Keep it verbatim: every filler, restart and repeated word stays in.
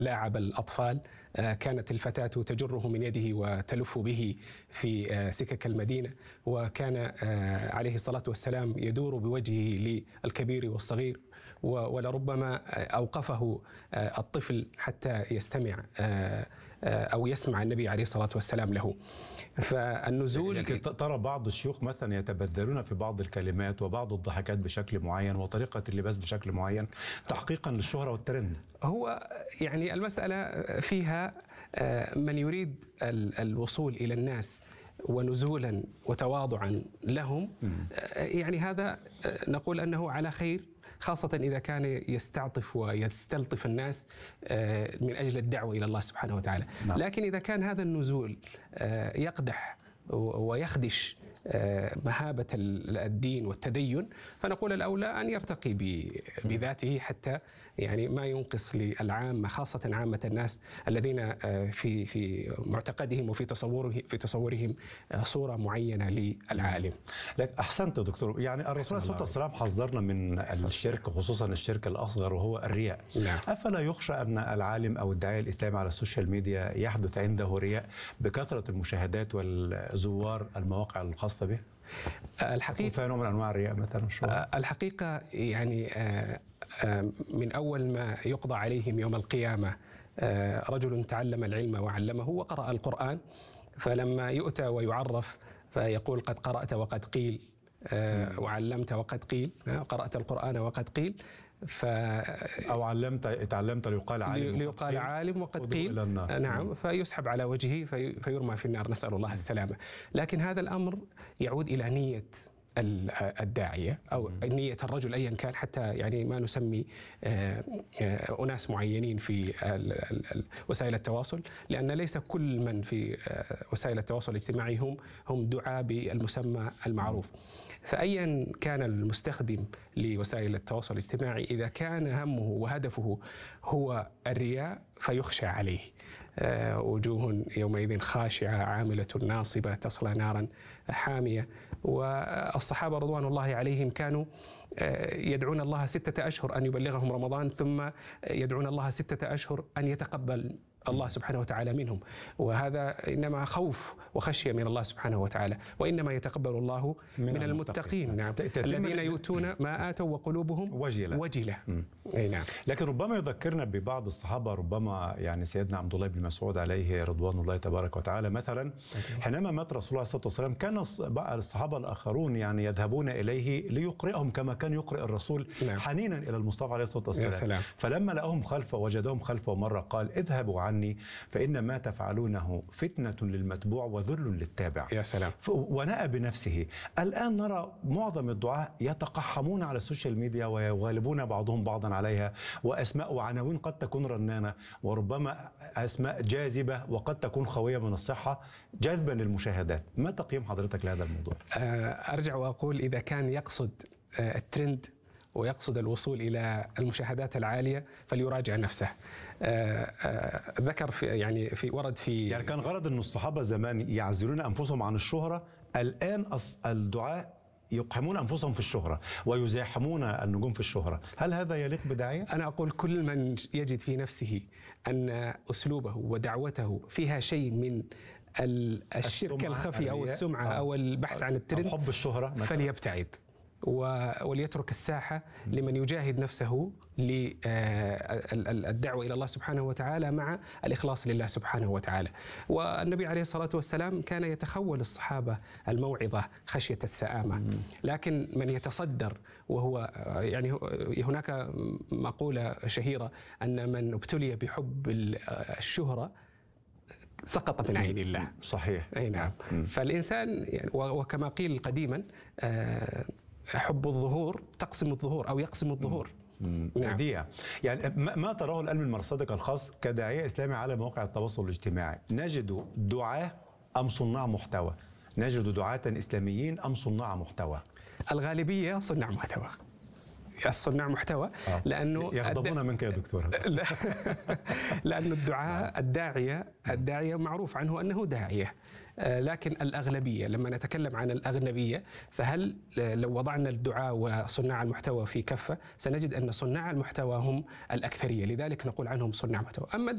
لاعب الأطفال، كانت الفتاة تجره من يده وتلف به في سكك المدينة، وكان عليه الصلاة والسلام يدور بوجهه للكبير والصغير، ولربما أوقفه الطفل حتى يستمع أو يسمع النبي عليه الصلاة والسلام له. فالنزول لكن ترى بعض الشيوخ مثلا يتبذلون في بعض الكلمات وبعض الضحكات بشكل معين وطريقة اللباس بشكل معين تحقيقا للشهرة والترند. هو يعني المسألة فيها من يريد الوصول إلى الناس ونزولا وتواضعا لهم، يعني هذا نقول أنه على خير، خاصة إذا كان يستعطف ويستلطف الناس من أجل الدعوة إلى الله سبحانه وتعالى. لكن إذا كان هذا النزول يقدح ويخدش مهابة الدين والتدين، فنقول الأولى أن يرتقي بذاته حتى يعني ما ينقص للعامة، خاصة عامة الناس الذين في في معتقدهم وفي تصوره في تصورهم صورة معينة للعالم. لك أحسنت دكتور. يعني الرسول صلى الله عليه وسلم حذرنا من الشرك، خصوصا الشرك الأصغر وهو الرياء. نعم. أفلا يخشى أن العالم أو الداعية الإسلامي على السوشيال ميديا يحدث عنده رياء بكثرة المشاهدات والزوار المواقع الخاصة به؟ الحقيقة فيها نوع من أنواع الرياء مثلا شو؟ الحقيقة يعني من أول ما يقضى عليهم يوم القيامة رجل تعلم العلم وعلمه وقرأ القرآن، فلما يؤتى ويعرف فيقول قد قرأت وقد قيل، وعلمت وقد قيل، قرأت القرآن وقد قيل، ف أو علمت تعلمت ليقال عالم ليقال عالم وقد قيل. نعم، فيسحب على وجهه في فيرمى في النار، نسأل الله السلامة. لكن هذا الأمر يعود إلى نية الداعية أو نية الرجل أيا كان، حتى يعني ما نسمي أناس معينين في وسائل التواصل، لأن ليس كل من في وسائل التواصل الاجتماعي هم هم دعاة بالمسمى المعروف. فأيا كان المستخدم لوسائل التواصل الاجتماعي، إذا كان همه وهدفه هو الرياء فيخشى عليه. وجوه يومئذ خاشعة عاملة ناصبة تصلى نارا حامية. والصحابة رضوان الله عليهم كانوا يدعون الله ستة أشهر أن يبلغهم رمضان، ثم يدعون الله ستة أشهر أن يتقبل الله سبحانه وتعالى منهم، وهذا إنما خوف وخشية من الله سبحانه وتعالى، وإنما يتقبل الله من, من المتقين. نعم، الذين يؤتون ما آتوا وقلوبهم وجلة, وجلة. أي نعم. لكن ربما يذكرنا ببعض الصحابة، ربما يعني سيدنا عبد الله بن مسعود عليه رضوان الله تبارك وتعالى مثلا، حينما مات رسول الله صلى الله عليه وسلم كان الصحابة الآخرون يعني يذهبون إليه ليقرئهم كما كان يقرئ الرسول. نعم. حنينا إلى المصطفى عليه الصلاة والسلام. فلما لقاهم خلفه وجدهم خلفه مرة قال اذهبوا عني فإن ما تفعلونه فتنة للمتبوع وذل للتابع. يا سلام. ونأى بنفسه. الآن نرى معظم الدعاة يتقحمون على السوشيال ميديا ويغالبون بعضهم بعضا عليها، وأسماء وعناوين قد تكون رنانة، وربما أسماء جاذبة وقد تكون خوية من الصحة جذبا للمشاهدات. ما تقييم حضرتك لهذا الموضوع؟ أرجع وأقول إذا كان يقصد الترند ويقصد الوصول إلى المشاهدات العالية فليراجع نفسه. ذكر في يعني في ورد في يعني كان غرض أن الصحابة زمان يعزلون أنفسهم عن الشهرة، الآن الدعاء يقحمون أنفسهم في الشهرة ويزاحمون النجوم في الشهرة. هل هذا يليق بداعية؟ أنا أقول كل من يجد في نفسه أن أسلوبه ودعوته فيها شيء من الشرك الخفي أو السمعة أو البحث عن الترند أو حب الشهرة فليبتعد وليترك الساحة لمن يجاهد نفسه للدعوة إلى الله سبحانه وتعالى مع الإخلاص لله سبحانه وتعالى. والنبي عليه الصلاة والسلام كان يتخول الصحابة الموعظة خشية السآمة، لكن من يتصدر وهو يعني هناك مقولة شهيرة أن من ابتلي بحب الشهرة سقط من عين الله. صحيح. أي نعم. فالإنسان يعني وكما قيل قديما حب الظهور تقسم الظهور أو يقسم الظهور. نعم. يعني ما تراه الآن من مرصدك الخاص كداعية إسلامي على مواقع التواصل الاجتماعي، نجد دعاة أم صناع محتوى؟ نجد دعاة إسلاميين أم صناع محتوى؟ الغالبية صناع محتوى. الصناع محتوى. آه. لأنه يغضبون الد... منك يا دكتور. لأن الدعاء الداعية الداعية معروف عنه أنه داعية، لكن الأغلبية لما نتكلم عن الأغلبية فهل لو وضعنا الدعاء وصناع المحتوى في كفة سنجد أن صناع المحتوى هم الأكثرية، لذلك نقول عنهم صناع محتوى. أما